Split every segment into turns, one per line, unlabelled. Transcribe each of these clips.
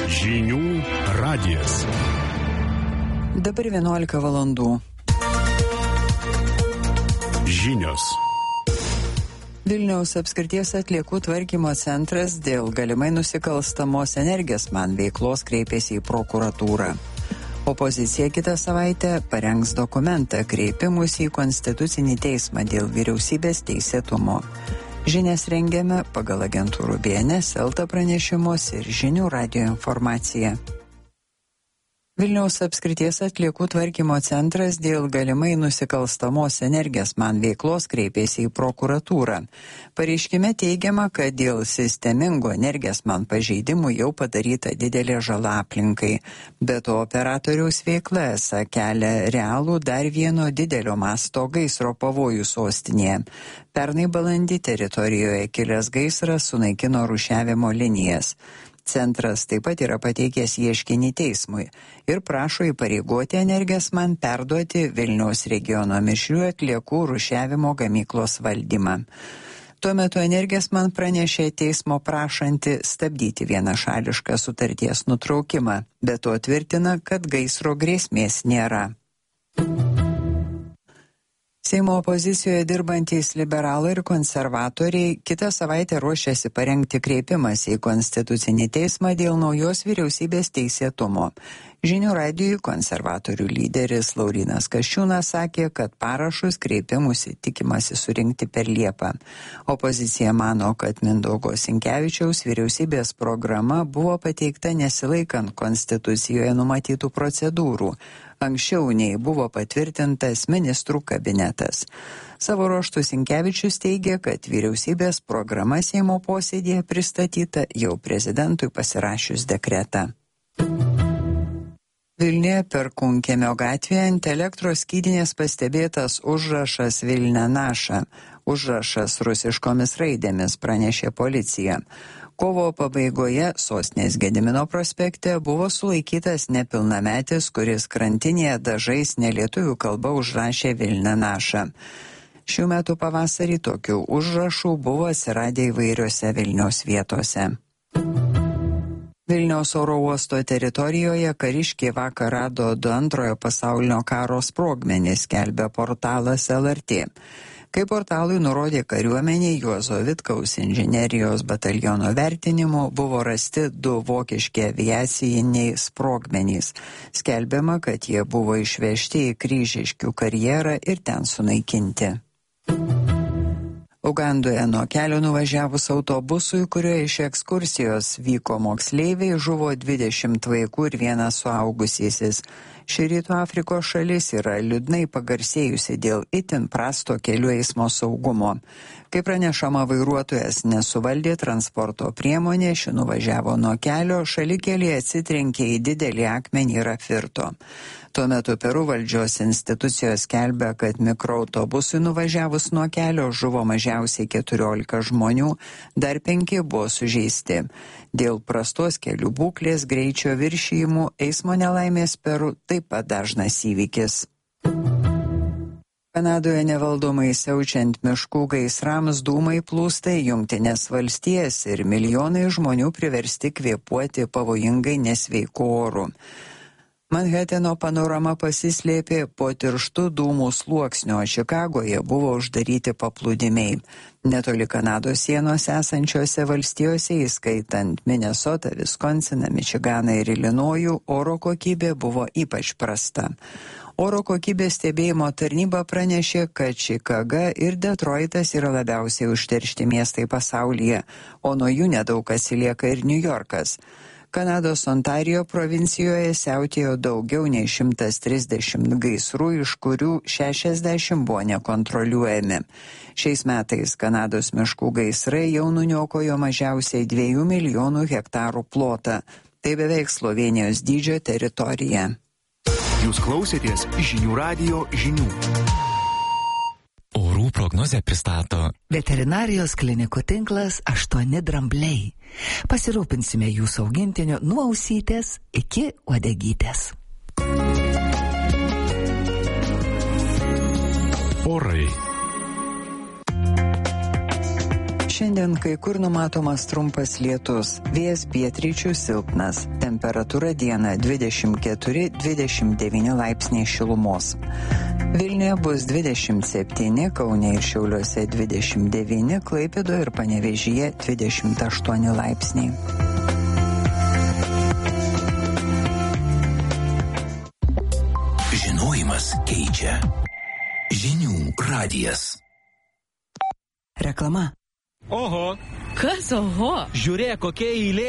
Žinių radijas.
Dabar 11 valandų.
Žinios.
Vilniaus apskrities atliekų tvarkymo centras dėl galimai nusikalstamos Energesman veiklos kreipėsi į prokuratūrą. Opozicija kitą savaitę parengs dokumentą kreipimusį į Konstitucinį teismą dėl vyriausybės teisėtumo. Žinias rengiame pagal agentūrų BNS, Elta pranešimus ir Žinių radijo informaciją. Vilniaus apskrities atliekų tvarkymo centras dėl galimai nusikalstamos Energesman veiklos kreipėsi į prokuratūrą. Pareiškime teigiama, kad dėl sistemingų Energesman pažeidimų jau padaryta didelė žala aplinkai. Be to operatoriaus veikla esą kelia realų dar vieno didelio masto gaisro pavojų sostinėje. Pernai balandį teritorijoje kilęs gaisras sunaikino rūšiavimo linijas. Centras taip pat yra pateikęs ieškinį teismui ir prašo įpareigoti Energesman perduoti Vilniaus regiono mišrių atliekų rūšiavimo gamyklos valdymą. Tuo metu Energesman pranešė teismo prašanti stabdyti vienašališką sutarties nutraukimą, bet to tvirtina, kad gaisro grėsmės nėra. Seimo opozicijoje dirbantys liberalai ir konservatoriai kitą savaitę ruošiasi parengti kreipimąsi į Konstitucinį teismą dėl naujos vyriausybės teisėtumo. Žinių radijui konservatorių lyderis Laurynas Kasčiūnas sakė, kad parašus kreipimusi tikimasi surinkti per Liepą. Opozicija mano, kad Mindaugo Sinkevičiaus vyriausybės programa buvo pateikta nesilaikant Konstitucijoje numatytų procedūrų. Anksčiau nei buvo patvirtintas ministrų kabinetas. Savo ruožtu Sinkevičius teigia, kad vyriausybės programa Seimo posėdėje pristatyta jau prezidentui pasirašius dekretą. Vilniuje Perkūnkiemio gatvėje ant elektros skydinės pastebėtas užrašas Vilnia naša. Užrašas rusiškomis raidėmis, pranešė policija. Kovo pabaigoje sostinės Gedimino prospekte buvo sulaikytas nepilnametis, kuris krantinėje dažais nelietuvių kalba užrašė Vilnia naša. Šių metų pavasarį tokių užrašų buvo atsiradę įvairiose Vilniaus vietose. Vilniaus oro uosto teritorijoje kariškiai vakar rado 2 Antrojo pasaulinio karo sprogmenis, skelbia portalas LRT. Kaip portalui nurodė kariuomenė, Juozo Vitkaus inžinerijos bataliono vertinimu buvo rasti 2 vokiški aviaciniai sprogmenys. Skelbiama, kad jie buvo išvežti į Kryžiškių karjerą ir ten sunaikinti. Ugandoje nuo kelio nuvažiavus autobusui, kuriuo iš ekskursijos vyko moksleiviai, žuvo 20 vaikų ir 1 suaugusysis. Ši Rytų Afrikos šalis yra liūdnai pagarsėjusi dėl itin prasto kelių eismo saugumo. Kaip pranešama, vairuotojas nesuvaldė transporto priemonę, ši nuvažiavo nuo kelio, šalikelėje atsitrenkė į didelį akmenį ir apvirto. Tuo metu Peru valdžios institucijos skelbia, kad mikroautobusui nuvažiavus nuo kelio žuvo mažiausiai 14 žmonių, dar 5 buvo sužeisti. Dėl prastos kelių būklės, greičio viršijimų, eismo nelaimės Peru taip pat dažnas įvykis. Kanadoje nevaldomai siaučiant miškų gaisrams dūmai plūsta į Jungtines valstijas ir milijonai žmonių priversti kvėpuoti pavojingai nesveiku oru. Manheteno panorama pasislėpė po tirštų dūmų sluoksnio, Čikagoje buvo uždaryti paplūdimiai. Netoli Kanados sienos esančiose valstijose, įskaitant Minnesotą, Viskonsiną, Mičiganą ir Ilinojų, oro kokybė buvo ypač prasta. Oro kokybės stebėjimo tarnyba pranešė, kad Čikaga ir Detroitas yra labiausiai užteršti miestai pasaulyje, o nuo jų nedaug atsilieka ir Niujorkas. Kanados Ontarijo provincijoje siautėjo daugiau nei 130 gaisrų, iš kurių 60 buvo nekontroliuojami. Šiais metais Kanados miškų gaisrai jau nuniokojo mažiausiai 2 milijonų hektarų plotą. Tai beveik Slovėnijos dydžio teritorija.
Jūs klausėtės Žinių radijo žinių.
Orų prognozę pristato
Veterinarijos klinikų tinklas 8 drambliai. Pasirūpinsime jūsų augintiniu nuo ausytės iki uodegytės.
Orai.
Šiandien kai kur numatomas trumpas lietus, vėjas pietryčių silpnas, temperatūra dieną 24-29 laipsniai šilumos. Vilniuje bus 27, Kaune ir Šiauliuose 29, Klaipėdoje ir Panevėžyje 28 laipsniai.
Žinojimas keičia. Žinių radijas.
Reklama.
Oho.
Kas oho?
Žiūrėk, kokia eilė.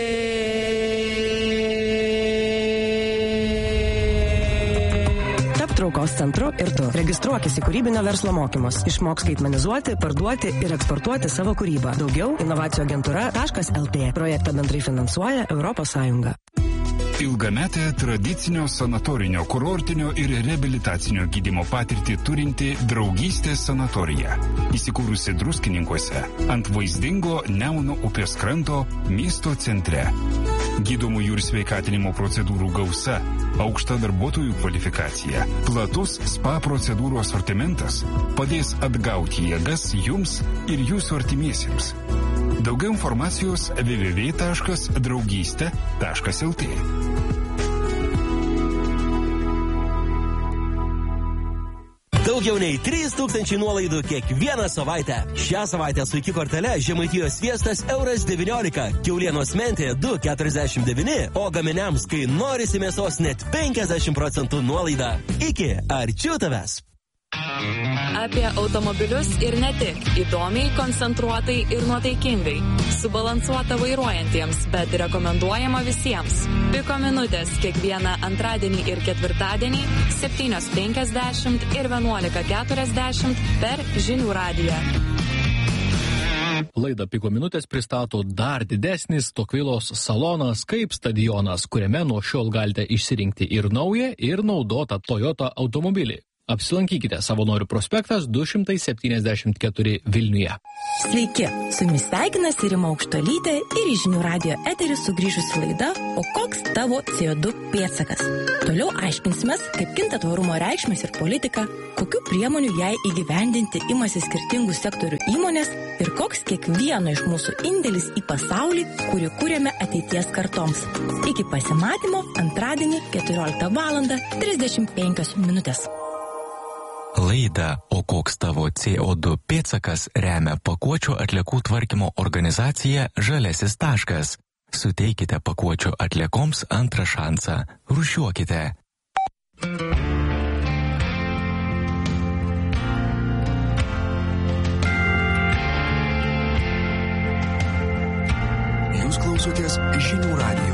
Tap traukos centru ir tu. Registruokis į kūrybinio verslo mokymus. Išmok skaitmenizuoti, parduoti ir eksportuoti savo kūrybą. Daugiau inovacijų agentūra.lt. Projektą bendrai finansuoja Europos Sąjunga.
Ilgametę tradicinio sanatorinio, kurortinio ir reabilitacinio gydymo patirtį turinti Draugystės sanatorija. Įsikūrusi Druskininkuose ant vaizdingo Nemuno upės kranto miesto centre. Gydomųjų ir sveikatinimo procedūrų gausa, aukšta darbuotojų kvalifikacija, platus spa procedūrų asortimentas padės atgauti jėgas jums ir jūsų artimiesiems. Daugiau informacijos www.draugystė.lt.
Daugiau nei 3000 nuolaidų kiekvieną savaitę. Šią savaitę su iki kortele Žemaitijos sviestas €19, kiaulienos mentė 2,49, o gaminiams, kai norisi mėsos, net 50% nuolaida. Iki, arčiau tavęs.
Apie automobilius ir ne tik. Įdomiai, koncentruotai ir nuotaikingai. Subalansuota vairuojantiems, bet rekomenduojama visiems. Piko minutės kiekvieną antradienį ir ketvirtadienį 7:50 ir 11:40 per Žinių radiją.
Laidą Piko minutės pristato dar didesnis Tokvilos salonas kaip stadionas, kuriame nuo šiol galite išsirinkti ir naują, ir naudotą Toyota automobilį. Apsilankykite Savanorių prospektas 274 Vilniuje.
Sveiki, su jumis sveikinasi Rima Aukštuolytė ir į Žinių radijo eterį sugrįžusi laida O koks tavo CO2 pėdsakas? Toliau aiškinsimės, kaip kinta tvarumo reikšmės ir politika, kokių priemonių jai įgyvendinti imasi skirtingų sektorių įmonės ir koks kiekvieno iš mūsų indėlis į pasaulį, kurį kūrėme ateities kartoms. Iki pasimatymo antradienį 14:35.
Laida O koks tavo CO2 pėdsakas remia pakuočių atliekų tvarkymo organizacija Žaliasis taškas. Suteikite pakuočių atliekoms antrą šansą. Rūšiuokite.
Jūs klausotės Žinių radijo.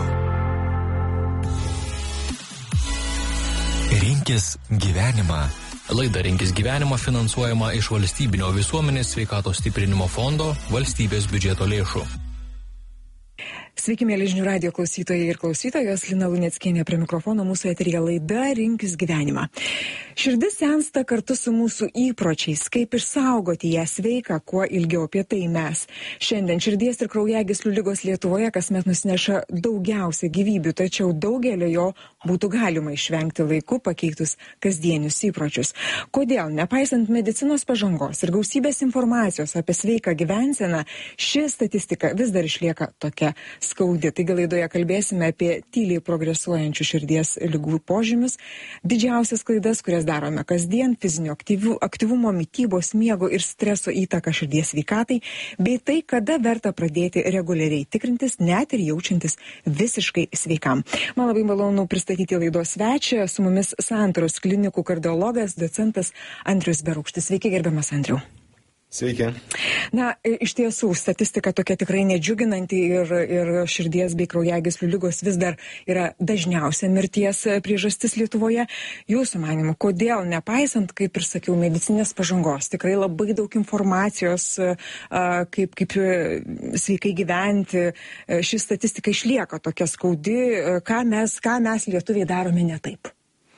Rinkis gyvenimą.
Laida Rinkis gyvenimą finansuojama iš Valstybinio visuomenės sveikatos stiprinimo fondo valstybės biudžeto lėšų.
Sveiki, mėly Žinių radijo klausytojai ir klausytojos, Lina Luneckienė prie mikrofono, mūsų eteryje laida Rinkis gyvenimą. Širdis sensta kartu su mūsų įpročiais, kaip išsaugoti ją sveiką, kuo ilgiau apie tai mes. Šiandien širdies ir kraujagyslių ligos Lietuvoje kasmet nusineša daugiausia gyvybių, tačiau daugelio jo būtų galima išvengti laiku pakeitus kasdienius įpročius. Kodėl, nepaisant medicinos pažangos ir gausybės informacijos apie sveiką gyvenseną, ši statistika vis dar išlieka tokia skaudi. Taigi laidoje kalbėsime apie tyliai progresuojančių širdies ligų požymius, didžiausias klaidas, kurias darome kasdien, fizinio aktyvumo, mitybos, miego ir streso įtaką širdies sveikatai, bei tai, kada verta pradėti reguliariai tikrintis, net ir jaučiantis visiškai sveikam. Man labai malonu pristatyti laidos svečią, su mumis Santaros klinikų kardiologas, docentas Andrius Berukštis. Sveiki, gerbiamas Andriau.
Sveiki.
Na, iš tiesų, statistika tokia tikrai nedžiuginanti ir širdies bei kraujagyslių ligos vis dar yra dažniausia mirties priežastis Lietuvoje. Jūsų manimu, kodėl, nepaisant, kaip ir sakiau, medicinės pažangos, tikrai labai daug informacijos, kaip sveikai gyventi, ši statistika išlieka tokia skaudi, ką mes lietuviai darome ne taip?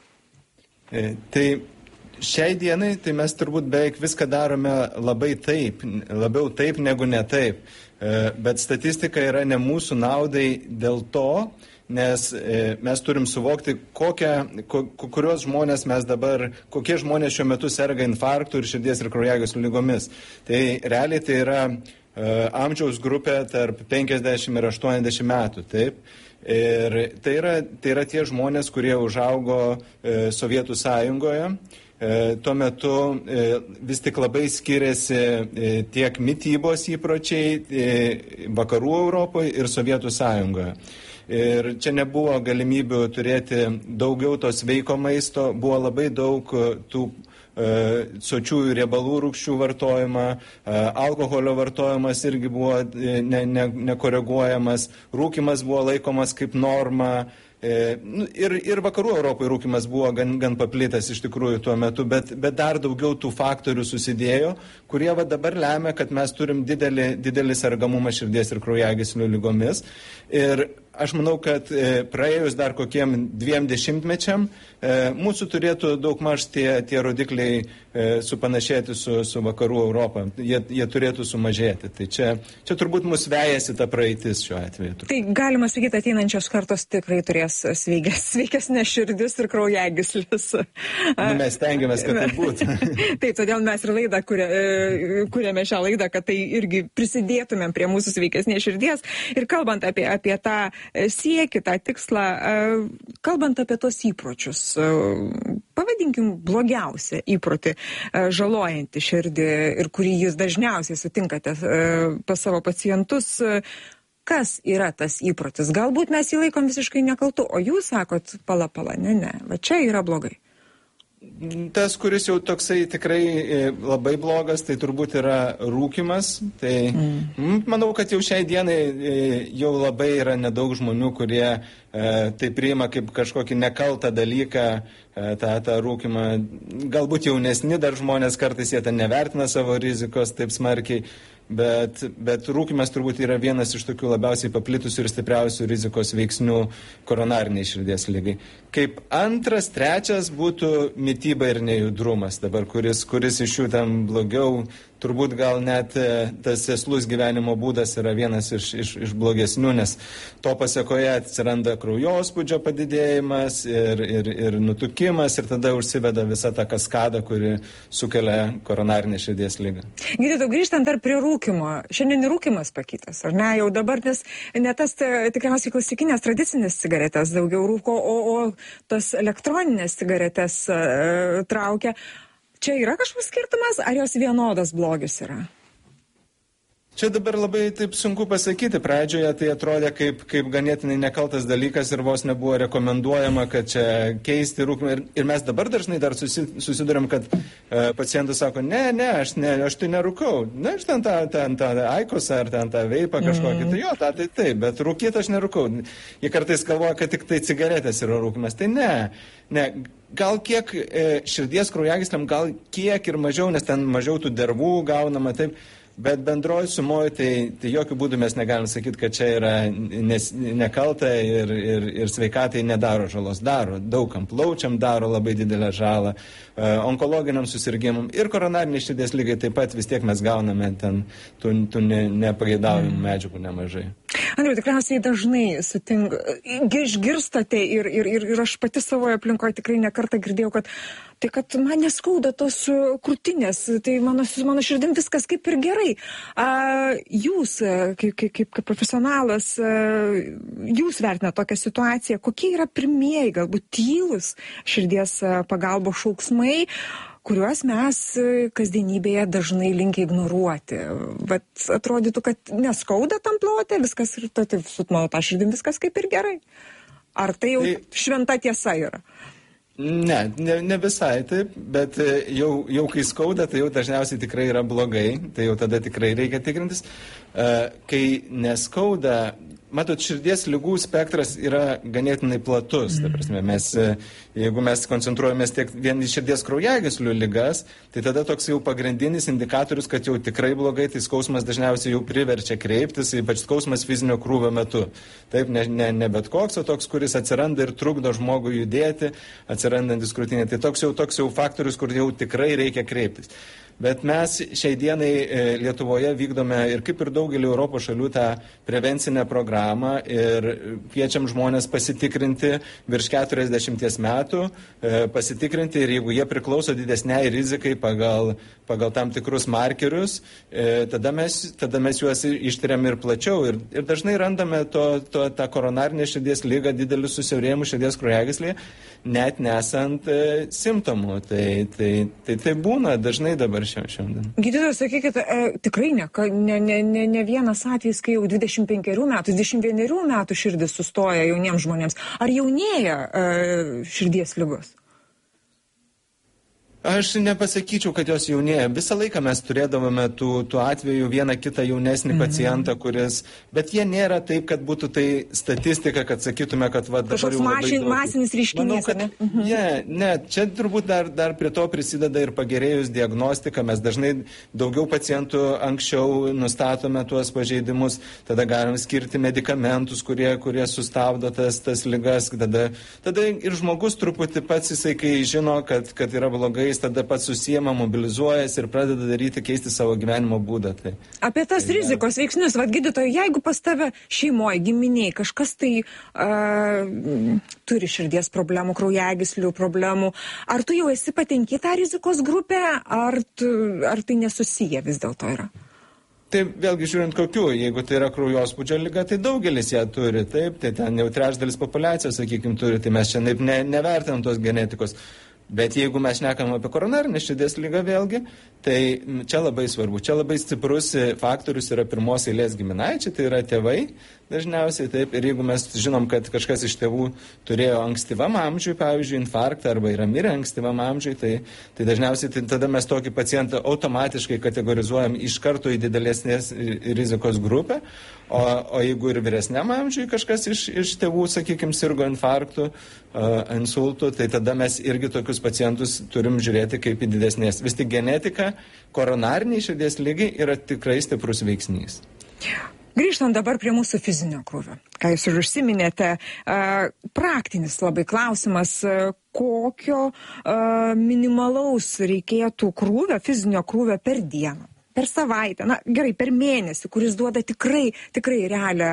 Tai šiai dienai, tai mes turbūt beveik viską darome labiau taip negu ne taip. Bet statistika yra ne mūsų naudai dėl to, nes mes turim suvokti, kokie žmonės šiuo metu serga infarktų ir širdies ir kraujagyslių ligomis. Tai realiai tai yra amžiaus grupė tarp 50 ir 80 metų, taip. Ir tai yra tie žmonės, kurie užaugo Sovietų Sąjungoje. Tuo metu vis tik labai skiriasi tiek mitybos įpročiai Vakarų Europoje ir Sovietų Sąjungoje. Ir čia nebuvo galimybių turėti daugiau to sveiko maisto, buvo labai daug tų sočiųjų riebalų rūgščių vartojimą, alkoholio vartojimas irgi buvo nekoreguojamas, rūkymas buvo laikomas kaip norma. Ir Vakarų Europoje rūkymas buvo gan paplitęs iš tikrųjų tuo metu, bet dar daugiau tų faktorių susidėjo, kurie dabar lemia, kad mes turim didelį sergamumą širdies ir kraujagyslių ligomis. Ir aš manau, kad praėjus dar kokiem 20 mečiam mūsų turėtų daugmaž tie rodikliai supanašėti su Vakarų Europą. Jie turėtų sumažėti. Tai čia turbūt mus vejasi ta praeitis šiuo atveju.
Tai galima sakyti, ateinančios kartos tikrai turės sveikesnė širdis ir kraujagyslis.
Mes stengiamės, kad tai būtų.
Taip, todėl mes ir laidą kuriame šią laidą, kad tai irgi prisidėtumėm prie mūsų sveikesnės širdies. Ir kalbant apie tą siekį, tą tikslą, kalbant apie tos įpročius, pavadinkim blogiausią įprotį žalojantį širdį ir kurį jūs dažniausiai sutinkate pas savo pacientus, kas yra tas įprotis? Galbūt mes jį laikom visiškai nekaltu, o jūs sakot, pala, ne, va čia yra blogai.
Tas, kuris jau toksai tikrai labai blogas, tai turbūt yra rūkymas. Tai manau, kad jau šiai dienai jau labai yra nedaug žmonių, kurie tai priima kaip kažkokį nekaltą dalyką, tą rūkymą. Galbūt jaunesni dar žmonės kartais jie ten nevertina savo rizikos taip smarkiai, bet rūkymas turbūt yra vienas iš tokių labiausiai paplitusių ir stipriausių rizikos veiksnių koronariniai širdies ligai. Kaip antras, trečias būtų mityba ir nejudrumas dabar, kuris iš jų ten blogiau. Turbūt gal net tas sėslus gyvenimo būdas yra vienas iš blogesnių, nes to pasekoje atsiranda kraujospūdžio padidėjimas ir nutukimas ir tada užsiveda visa ta kaskada, kuri sukelia koronarinę širdies ligą.
Gydytojau, grįžtant dar prie rūkymo. Šiandien rūkymas pakytas, ar ne? Jau dabar ne tas tikriausiai klasikinės tradicinės cigaretės daugiau rūko, o tas elektroninės cigaretės traukia. Čia yra kažkoks skirtumas, ar jos vienodas blogis yra?
Čia dabar labai taip sunku pasakyti. Pradžioje tai atrodė kaip ganėtinai nekaltas dalykas ir vos nebuvo rekomenduojama, kad čia keisti rūkymą. Ir mes dabar dažnai dar susidurėm, kad pacientas sako, ne, aš tai nerūkau. Na, aš ten tą aikosą ar ten tą veipą kažkokį. Tai jo, tai taip, bet rūkyti aš nerūkau. Jie kartais galvoja, kad tik tai cigaretės yra rūkymas. Tai ne. Gal kiek širdies kraujagysliam, gal kiek ir mažiau, nes ten mažiau tų dervų gaunama, taip. Bet bendroji sumoji, tai jokių būdų mes negalim sakyti, kad čia yra nekalta ir sveikatai nedaro žalos. Daro daugam plaučiam, daro labai didelę žalą, onkologiniam susirgimam ir koronariniai širdies lygai taip pat vis tiek mes gauname ten tų nepageidaujamų medžiagų nemažai.
Andriau, tikriausiai dažnai išgirstate ir aš pati savoje aplinkoje tikrai nekartą girdėjau, kad man neskauda tos krūtinės, tai mano širdim viskas kaip ir gerai. Jūs, kaip profesionalas, jūs vertinate tokią situaciją, kokie yra pirmieji, galbūt tylus širdies pagalbos šauksmai, kuriuos mes kasdienybėje dažnai linkę ignoruoti. Bet atrodytų, kad neskauda tam plote, viskas ir su mano tą širdim viskas kaip ir gerai. Ar tai jau šventa tiesa yra?
Ne visai taip, bet jau kai skauda, tai jau dažniausiai tikrai yra blogai, tai jau tada tikrai reikia tikrintis. Kai neskauda, matot, širdies ligų spektras yra ganėtinai platus. Ta prasme, jeigu mes koncentruojamės tiek vien į širdies kraujagyslių ligas, tai tada toks jau pagrindinis indikatorius, kad jau tikrai blogai, tai skausmas dažniausiai jau priverčia kreiptis, ypač skausmas fizinio krūvio metu. Taip, ne bet koks, o toks, kuris atsiranda ir trukdo žmogui judėti, atsirandantis krūtinė. Tai toks jau faktorius, kur jau tikrai reikia kreiptis. Bet mes šiai dienai Lietuvoje vykdome ir kaip ir daugelį Europos šalių tą prevencinę programą ir kviečiam žmonės pasitikrinti virš 40 metų, pasitikrinti ir jeigu jie priklauso didesniai rizikai pagal tam tikrus markerius, tada mes juos ištiriam ir plačiau. Ir dažnai randame tą koronarinę širdies ligą, didelį susiaurėjimų širdies kraujagyslėje, net nesant simptomų. Tai būna dažnai dabar šiandien.
Gydytojas, sakykite, tikrai ne vienas atvejis, kai jau 21 metų širdis sustoja jauniems žmonėms. Ar jaunėja širdies ligos?
Aš nepasakyčiau, kad jos jaunėja. Visą laiką mes turėdavome tų atvejų vieną kitą jaunesnį pacientą, bet jie nėra taip, kad būtų tai statistika, kad sakytume, kad dabar jau labai daug.
Masinis reiškinys, ne?
Ne, čia turbūt dar prie to prisideda ir pagerėjus diagnostika. Mes dažnai daugiau pacientų anksčiau nustatome tuos pažeidimus, tada galim skirti medikamentus, kurie sustabdo tas ligas. Tada ir žmogus truputį pats jisai, kai žino, kad yra blogai, tada pats susijama, mobilizuojas ir pradeda keisti savo gyvenimo būdą.
Apie tas rizikos veiksnius, gydytojai, jeigu pas tave šeimoje, giminiai, kažkas tai turi širdies problemų, kraujagyslių problemų, ar tu jau esi patenki tą rizikos grupę, ar tai nesusiję vis dėlto yra?
Tai vėlgi žiūrint kokiu, jeigu tai yra kraujospūdžio liga, tai daugelis ją turi, taip, tai ten jau trečdalis populiacijos, sakykime, turi, tai mes čia nevertinam tos genetikos. Bet jeigu mes šnekam apie koronarinę širdies ligą vėlgi, tai čia labai svarbu. Čia labai stiprus faktorius yra pirmos eilės giminaičiai, tai yra tėvai dažniausiai, taip. Ir jeigu mes žinom, kad kažkas iš tėvų turėjo ankstyvam amžiui, pavyzdžiui, infarktą arba yra mirę ankstyvam amžiui, tai dažniausiai tada mes tokį pacientą automatiškai kategorizuojam iš karto į didelesnės rizikos grupę. O jeigu ir vyresniam amžiui kažkas iš tėvų, sakykime, sirgo infarktų, insultų, tai tada mes irgi tokius pacientus turim žiūrėti kaip į didesnės. Vis tik genetika koronariniai širdies lygai yra tikrai stiprus veiksnys.
Grįžtant dabar prie mūsų fizinio krūvio. Ką jūs ir užsiminėte, praktinis labai klausimas, kokio minimalaus reikėtų krūvio, fizinio krūvio per dieną, per savaitę, gerai, per mėnesį, kuris duoda tikrai realią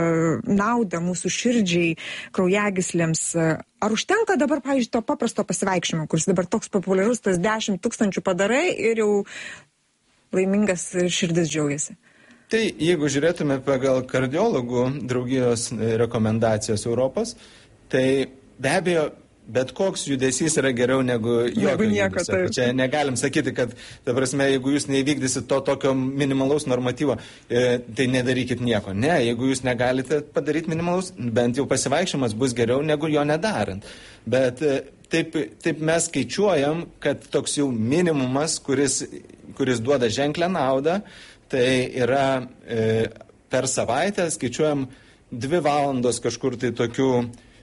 naudą mūsų širdžiai, kraujagyslėms. Ar užtenka dabar, pavyzdžiui, to paprasto pasivaikščiojimo, kuris dabar toks populiarus, tas 10 000 padarai ir jau laimingas širdis džiaugiasi?
Tai jeigu žiūrėtume pagal kardiologų draugijos rekomendacijas Europos, tai be abejo, bet koks judesys yra geriau negu jokio judesio. Čia negalim sakyti, kad, ta prasme, jeigu jūs neįvykdysit to tokio minimalaus normatyvo, tai nedarykit nieko. Ne, jeigu jūs negalite padaryti minimalaus, bent jau pasivaikščiojimas bus geriau negu jo nedarant. Bet taip mes skaičiuojam, kad toks jau minimumas, kuris duoda ženklę naudą, tai yra per savaitę skaičiuojam 2 valandos kažkur tai tokių,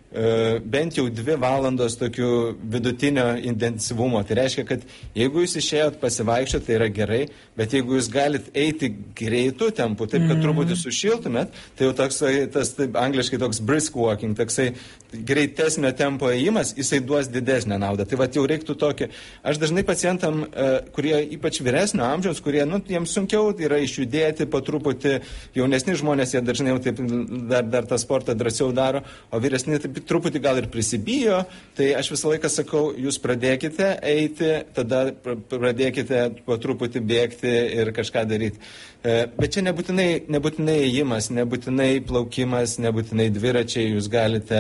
bent jau 2 valandos tokių vidutinio intensyvumo. Tai reiškia, kad jeigu jūs išėjot pasivaikščioti, tai yra gerai, bet jeigu jūs galit eiti greitų tempų, taip kad truputį sušiltumėt, tai jau tas angliškai toks brisk walking, toksai greitesnio tempo ėjimas, jisai duos didesnę naudą. Tai jau reiktų tokį. Aš dažnai pacientam, kurie ypač vyresnio amžiaus, kurie, jiems sunkiau yra išjudėti po truputį, jaunesni žmonės, jie dažnai jau taip dar tą sportą drąsiau daro, o vyresni taip truputį gal ir prisibijo, tai aš visą laiką sakau, jūs pradėkite eiti, tada pradėkite po truputį bėgti ir kažką daryti. Bet čia nebūtinai ėjimas, nebūtinai plaukimas, nebūtinai dviračiai, jūs galite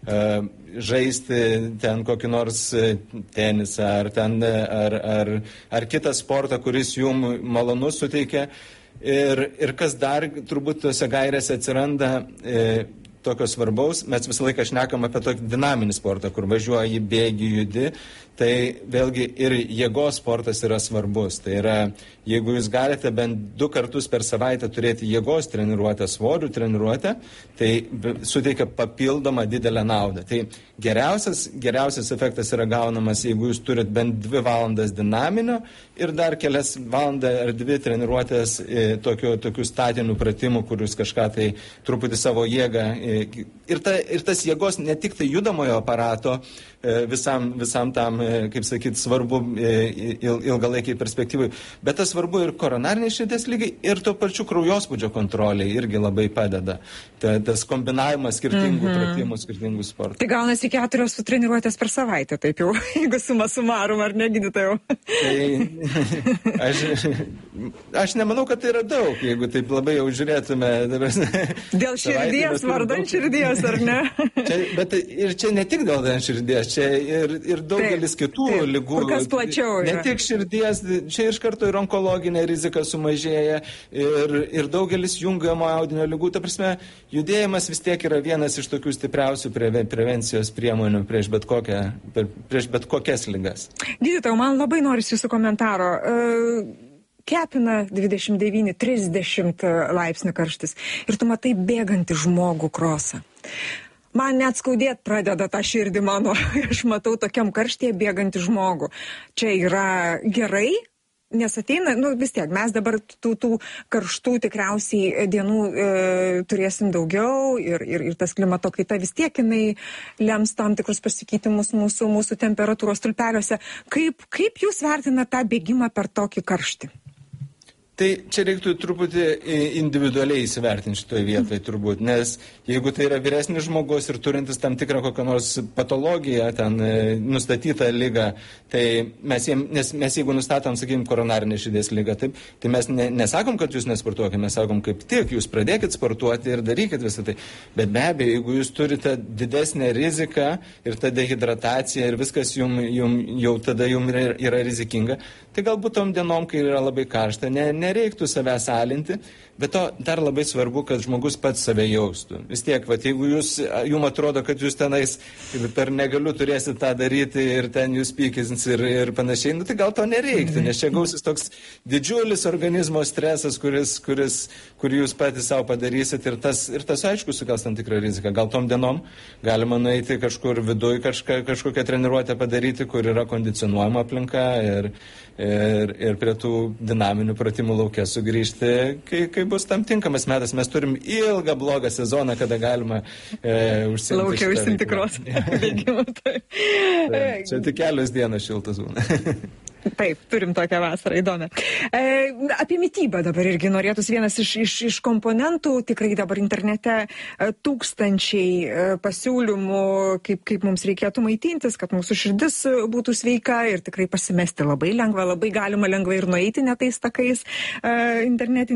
žaisti ten kokį nors tenisą ar kitą sportą, kuris jums malonus suteikia. Ir kas dar turbūt tose gairėse atsiranda tokio svarbaus, mes visą laiką šnekam apie tokį dinaminį sportą, kur važiuoji, bėgi, judi, tai vėlgi ir jėgos sportas yra svarbus. Tai yra, jeigu jūs galite bent 2 kartus per savaitę turėti jėgos treniruotę, svorių treniruotę, tai suteikia papildomą didelę naudą. Tai geriausias efektas yra gaunamas, jeigu jūs turit bent 2 valandas dinaminio ir dar kelias valandas ar 2 treniruotės tokių statinių pratimų, kur jūs kažką tai truputį savo jėgą ir tas jėgos ne tik tai judamojo aparato visam tam, kaip sakyti, svarbu ilgalaikiai perspektyvai, bet tas svarbu ir koronariniai širdies lygai, ir tuo pačiu kraujospūdžio kontroliai irgi labai padeda. Tas kombinavimas skirtingų pratimų, skirtingų sportų.
Tai gaunasi 4 treniruotės per savaitę, taip jau, jeigu suma sumarum, ar ne, gydytojau?
Tai aš nemanau, kad tai yra daug, jeigu taip labai jau žiūrėtume.
Dėl širdies, vardan širdies, ar ne?
Bet ir čia ne tik dėl širdies, čia ir daugelis kitų lygų.
Kur kas plačiau yra.
Ne tik širdies, čia iš karto ir onkologinė rizika sumažėja, ir daugelis jungiamo audinio lygų. Ta prasme, judėjimas vis tiek yra vienas iš tokių stipriausių prevencijos priemonių prieš bet kokias ligas.
Gydytojau, man labai norisi jūsų komentaro. Kepina 29-30 laipsnių karštis ir tu matai bėgantį žmogų krosą. Man net skaudėt pradeda tą širdį mano, aš matau tokiam karštyje bėgantį žmogų. Čia yra gerai, nes ateina, vis tiek, mes dabar tų karštų tikriausiai dienų turėsim daugiau ir tas klimato kaita vis tiek jinai lems tam tikrus pasikeitimus mūsų temperatūros stulpeliuose. Kaip jūs vertinate tą bėgimą per tokį karštį?
Tai čia reiktų truputį individualiai įsivertinti šitoje vietoje turbūt, nes jeigu tai yra vyresnis žmogus ir turintis tam tikrą kokią nors patologiją, ten nustatytą lygą, tai mes jeigu nustatom, sakykime, koronarinę širdies lygą, tai mes nesakom, kad jūs nesportuokite, mes sakom, kaip tik, jūs pradėkit sportuoti ir darykit visą tai. Bet be abejo, jeigu jūs turite didesnę riziką ir ta dehidratacija ir viskas jau tada jums yra rizikinga, tai galbūt tom dienom, kai yra labai karšta, nereiktų savęs alinti, bet to dar labai svarbu, kad žmogus pats save jaustų. Vis tiek, jeigu jums atrodo, kad jūs tenais per negaliu turėsit tą daryti ir ten jūs pykins ir panašiai, tai gal to nereiktų, nes čia gausis toks didžiulis organizmo stresas, kurį jūs patys savo padarysit ir tas aišku sukels tam tikrą riziką. Gal tom dienom galima nueiti kažkur viduj kažkokią treniruotę padaryti, kur yra kondicionuojama aplinka ir prie tų dinaminių pratimų lauke sugrįžti, kai bus tam tinkamas metas. Mes turim ilgą blogą sezoną, kada galima užsiimti.
Laukia užsiimti krosą bėgimą.
Čia tik kelios dienos šiltas būna.
Taip, turim tokią vasarą įdomią. Apie mitybą dabar irgi norėtųsi vienas iš komponentų. Tikrai dabar internete tūkstančiai pasiūlymų, kaip mums reikėtų maitintis, kad mūsų širdis būtų sveika ir tikrai pasimesti labai lengva, labai galima lengvai ir nueiti ne tais takais internetiniais.